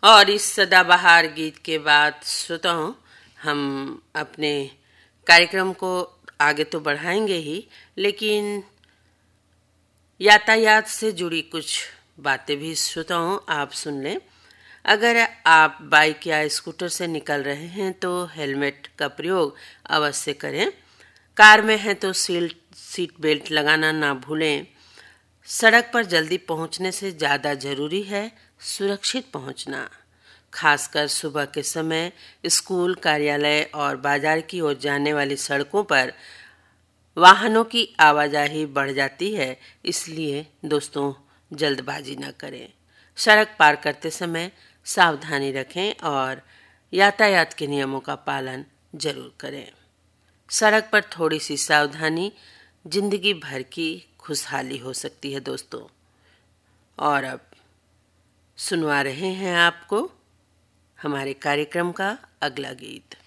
और इस सदाबहार गीत के बाद श्रोताओं हम अपने कार्यक्रम को आगे तो बढ़ाएंगे ही, लेकिन यातायात से जुड़ी कुछ बातें भी श्रोताओं आप सुन लें। अगर आप बाइक या स्कूटर से निकल रहे हैं तो हेलमेट का प्रयोग अवश्य करें। कार में हैं तो सीट बेल्ट लगाना ना भूलें। सड़क पर जल्दी पहुंचने से ज़्यादा जरूरी है सुरक्षित पहुंचना। खासकर सुबह के समय स्कूल, कार्यालय और बाजार की ओर जाने वाली सड़कों पर वाहनों की आवाजाही बढ़ जाती है, इसलिए दोस्तों जल्दबाजी न करें। सड़क पार करते समय सावधानी रखें और यातायात के नियमों का पालन जरूर करें। सड़क पर थोड़ी सी सावधानी जिंदगी भर की खुशहाली हो सकती है दोस्तों। और अब सुनवा रहे हैं आपको हमारे कार्यक्रम का अगला गीत।